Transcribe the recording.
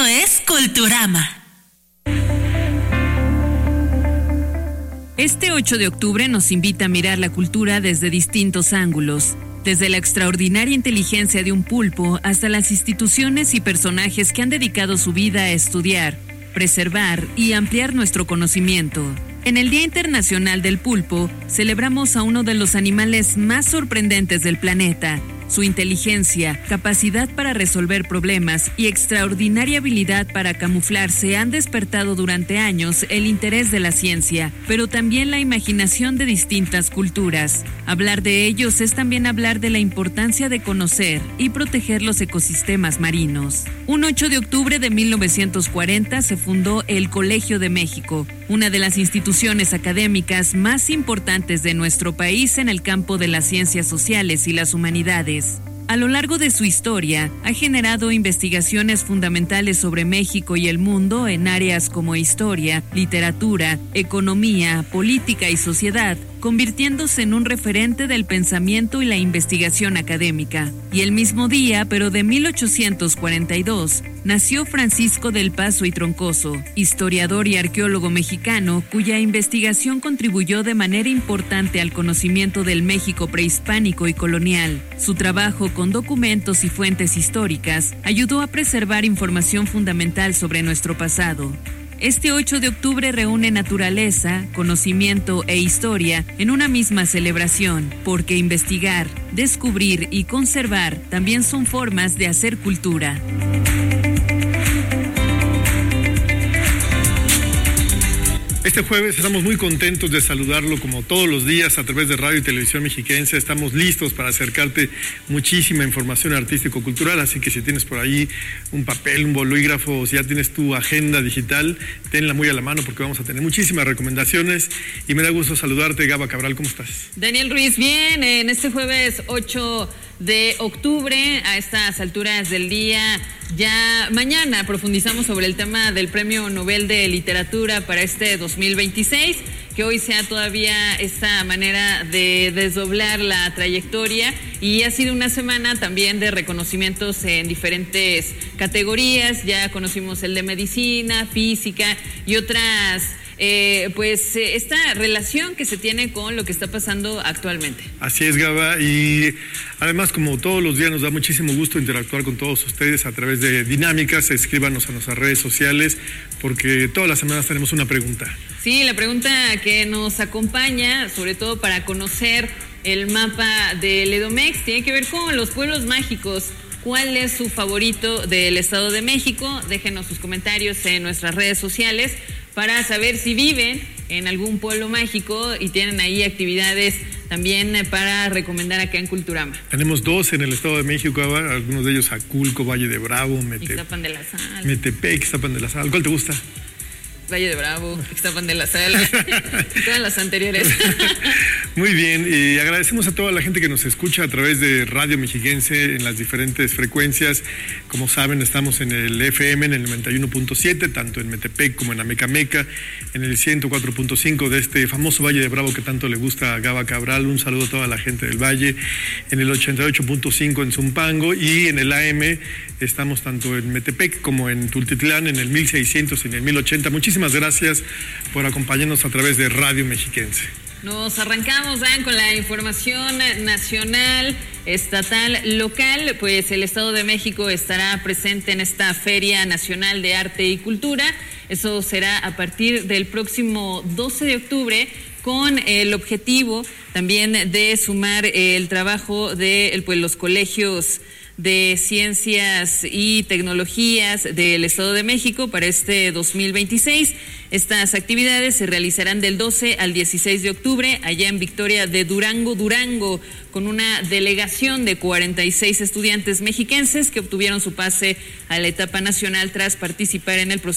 Esto es Culturama. Este 8 de octubre nos invita a mirar la cultura desde distintos ángulos, desde la extraordinaria inteligencia de un pulpo hasta las instituciones y personajes que han dedicado su vida a estudiar, preservar y ampliar nuestro conocimiento. En el Día Internacional del Pulpo, celebramos a uno de los animales más sorprendentes del planeta. Su inteligencia, capacidad para resolver problemas y extraordinaria habilidad para camuflarse han despertado durante años el interés de la ciencia, pero también la imaginación de distintas culturas. Hablar de ellos es también hablar de la importancia de conocer y proteger los ecosistemas marinos. Un 8 de octubre de 1940 se fundó el Colegio de México, una de las instituciones académicas más importantes de nuestro país en el campo de las ciencias sociales y las humanidades. A lo largo de su historia, ha generado investigaciones fundamentales sobre México y el mundo en áreas como historia, literatura, economía, política y sociedad, convirtiéndose en un referente del pensamiento y la investigación académica. Y el mismo día, pero de 1842, nació Francisco del Paso y Troncoso, historiador y arqueólogo mexicano, cuya investigación contribuyó de manera importante al conocimiento del México prehispánico y colonial. Su trabajo con documentos y fuentes históricas ayudó a preservar información fundamental sobre nuestro pasado. Este 8 de octubre reúne naturaleza, conocimiento e historia en una misma celebración, porque investigar, descubrir y conservar también son formas de hacer cultura. Este jueves estamos muy contentos de saludarlo como todos los días a través de Radio y Televisión Mexiquense. Estamos listos para acercarte muchísima información artístico-cultural, así que si tienes por ahí un papel, un bolígrafo, o si ya tienes tu agenda digital, tenla muy a la mano porque vamos a tener muchísimas recomendaciones y me da gusto saludarte. Gaba Cabral, ¿cómo estás? Daniel Ruiz, bien, en este jueves 8 de octubre, a estas alturas del día, ya mañana profundizamos sobre el tema del Premio Nobel de Literatura para este 2026, que hoy sea todavía esta manera de desdoblar la trayectoria, y ha sido una semana también de reconocimientos en diferentes categorías. Ya conocimos el de medicina, física y otras. Esta relación que se tiene con lo que está pasando actualmente. Así es, Gaba, y además, como todos los días, nos da muchísimo gusto interactuar con todos ustedes a través de dinámicas. Escríbanos a nuestras redes sociales, porque todas las semanas tenemos una pregunta. Sí, la pregunta que nos acompaña, sobre todo para conocer el mapa del Edomex, tiene que ver con los pueblos mágicos. ¿Cuál es su favorito del Estado de México? Déjenos sus comentarios en nuestras redes sociales para saber si viven en algún pueblo mágico y tienen ahí actividades también para recomendar acá en Culturama. Tenemos 2 en el Estado de México, algunos de ellos Aculco, Valle de Bravo, Ixtapan de la Sal. Metepec, Ixtapan de la Sal. ¿Cuál te gusta? Valle de Bravo, Ixtapan de la Sal, todas las anteriores. Muy bien, y agradecemos a toda la gente que nos escucha a través de Radio Mexiquense en las diferentes frecuencias. Como saben, estamos en el FM, en el 91.7, tanto en Metepec como en Amecameca, en el 104.5 de este famoso Valle de Bravo que tanto le gusta a Gaba Cabral. Un saludo a toda la gente del Valle, en el 88.5 en Zumpango, y en el AM estamos tanto en Metepec como en Tultitlán, en el 1600 y en el 1080. Muchísimas gracias por acompañarnos a través de Radio Mexiquense. Nos arrancamos, Dan, con la información nacional, estatal, local. Pues el Estado de México estará presente en esta Feria Nacional de Arte y Cultura. Eso será a partir del próximo 12 de octubre, con el objetivo también de sumar el trabajo de los colegios de Ciencias y Tecnologías del Estado de México para este 2026. Estas actividades se realizarán del 12 al 16 de octubre allá en Victoria de Durango, con una delegación de 46 estudiantes mexiquenses que obtuvieron su pase a la etapa nacional tras participar en el proceso